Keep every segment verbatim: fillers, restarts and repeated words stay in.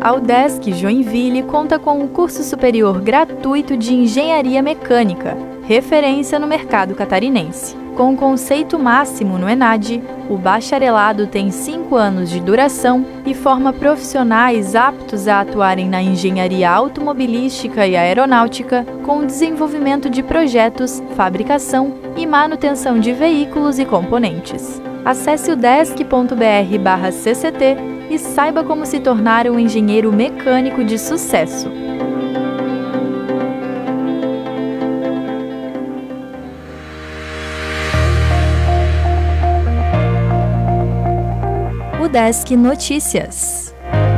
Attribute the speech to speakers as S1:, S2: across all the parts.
S1: A UDESC Joinville conta com um curso superior gratuito de Engenharia Mecânica, referência no mercado catarinense. Com o conceito máximo no ENAD, o bacharelado tem cinco anos de duração e forma profissionais aptos a atuarem na engenharia automobilística e aeronáutica, com o desenvolvimento de projetos, fabricação e manutenção de veículos e componentes. Acesse udesc ponto br barra C C T e saiba como se tornar um engenheiro mecânico de sucesso. UDESC Notícias.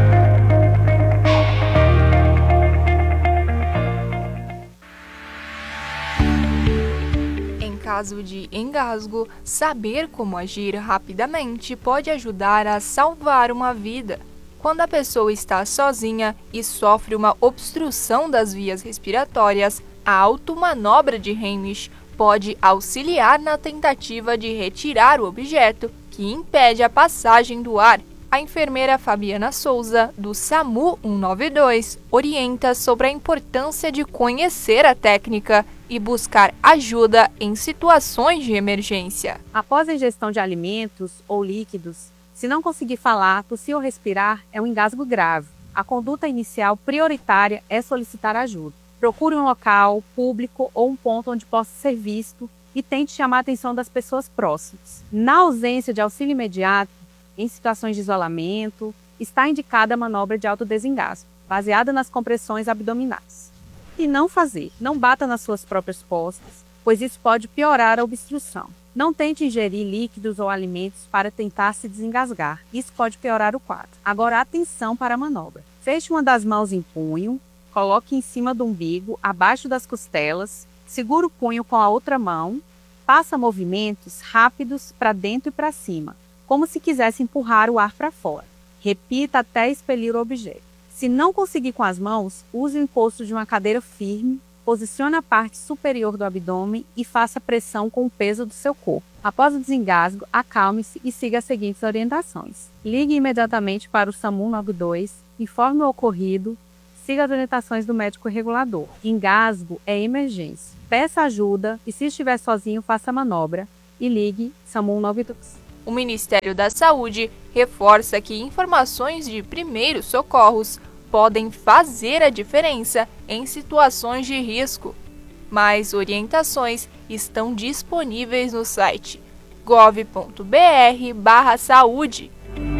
S2: Em caso de engasgo, saber como agir rapidamente pode ajudar a salvar uma vida. Quando a pessoa está sozinha e sofre uma obstrução das vias respiratórias, a automanobra de Heimlich pode auxiliar na tentativa de retirar o objeto que impede a passagem do ar. A enfermeira Fabiana Souza, do SAMU cento e noventa e dois, orienta sobre a importância de conhecer a técnica e buscar ajuda em situações de emergência.
S3: Após a ingestão de alimentos ou líquidos, se não conseguir falar, tossir ou respirar, é um engasgo grave. A conduta inicial prioritária é solicitar ajuda. Procure um local público ou um ponto onde possa ser visto e tente chamar a atenção das pessoas próximas. Na ausência de auxílio imediato, em situações de isolamento, está indicada a manobra de autodesengasgo, baseada nas compressões abdominais. E não fazer, não bata nas suas próprias costas, pois isso pode piorar a obstrução. Não tente ingerir líquidos ou alimentos para tentar se desengasgar, isso pode piorar o quadro. Agora, atenção para a manobra. Feche uma das mãos em punho, coloque em cima do umbigo, abaixo das costelas, segura o punho com a outra mão, faça movimentos rápidos para dentro e para cima, como se quisesse empurrar o ar para fora. Repita até expelir o objeto. Se não conseguir com as mãos, use o encosto de uma cadeira firme, posicione a parte superior do abdômen e faça pressão com o peso do seu corpo. Após o desengasgo, acalme-se e siga as seguintes orientações. Ligue imediatamente para o SAMU cento e noventa e dois, informe o ocorrido, siga as orientações do médico regulador. Engasgo é emergência. Peça ajuda e, se estiver sozinho, faça a manobra e ligue SAMU cento e noventa e dois.
S2: O Ministério da Saúde reforça que informações de primeiros socorros podem fazer a diferença em situações de risco. Mais orientações estão disponíveis no site gov ponto br barra saúde.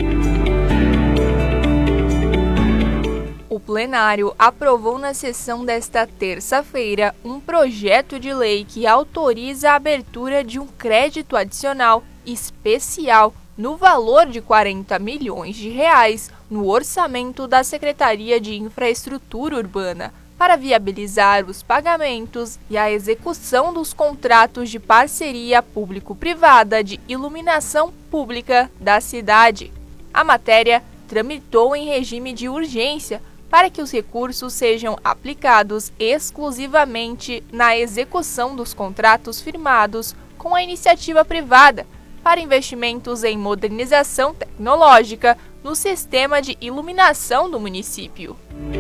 S2: O plenário aprovou na sessão desta terça-feira um projeto de lei que autoriza a abertura de um crédito adicional especial no valor de quarenta milhões de reais no orçamento da Secretaria de Infraestrutura Urbana para viabilizar os pagamentos e a execução dos contratos de parceria público-privada de iluminação pública da cidade. A matéria tramitou em regime de urgência para que os recursos sejam aplicados exclusivamente na execução dos contratos firmados com a iniciativa privada para investimentos em modernização tecnológica no sistema de iluminação do município.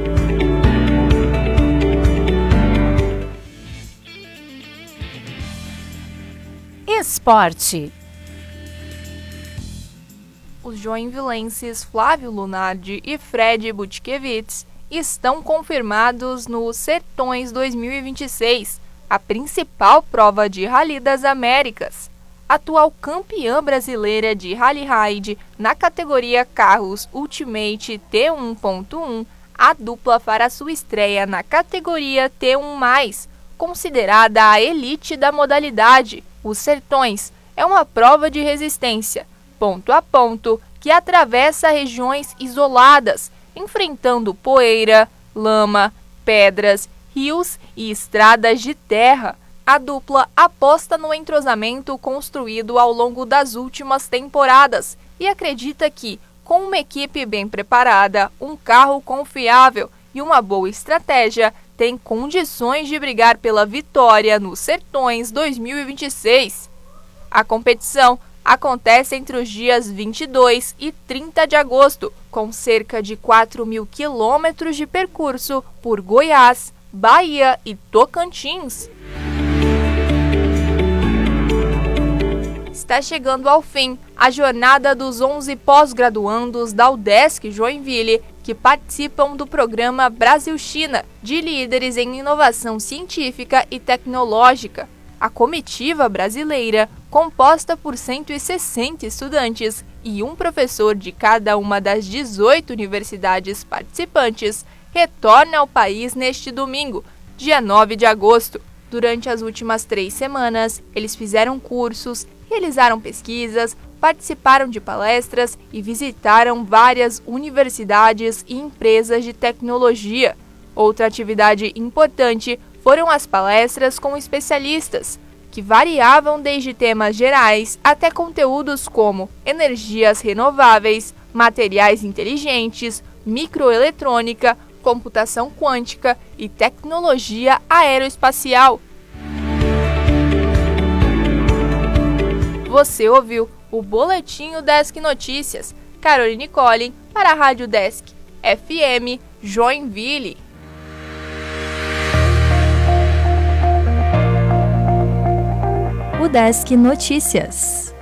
S4: Esporte.
S2: Os joinvilenses Flávio Lunardi e Fred Butkiewicz estão confirmados no Sertões dois mil e vinte e seis, a principal prova de Rally das Américas. Atual campeã brasileira de Rally Raid na categoria Carros Ultimate T um ponto um, a dupla fará sua estreia na categoria T um mais, considerada a elite da modalidade. Os Sertões é uma prova de resistência, ponto a ponto, que atravessa regiões isoladas, enfrentando poeira, lama, pedras, rios e estradas de terra. A dupla aposta no entrosamento construído ao longo das últimas temporadas e acredita que, com uma equipe bem preparada, um carro confiável e uma boa estratégia, tem condições de brigar pela vitória no Sertões dois mil e vinte e seis. A competição acontece entre os dias vinte e dois e trinta de agosto, com cerca de quatro mil quilômetros de percurso por Goiás, Bahia e Tocantins. Está chegando ao fim a jornada dos onze pós-graduandos da UDESC Joinville que participam do programa Brasil-China de líderes em inovação científica e tecnológica. A comitiva brasileira, composta por cento e sessenta estudantes e um professor de cada uma das dezoito universidades participantes, retorna ao país neste domingo, dia nove de agosto. Durante as últimas três semanas, eles fizeram cursos, realizaram pesquisas, participaram de palestras e visitaram várias universidades e empresas de tecnologia. Outra atividade importante foram as palestras com especialistas, que variavam desde temas gerais até conteúdos como energias renováveis, materiais inteligentes, microeletrônica, computação quântica e tecnologia aeroespacial. Você ouviu o Boletim Udesc Notícias, Caroline Collin, para a Rádio Udesc F M Joinville.
S1: Udesc Notícias.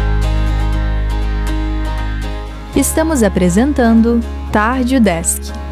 S1: Estamos apresentando Tarde Udesc.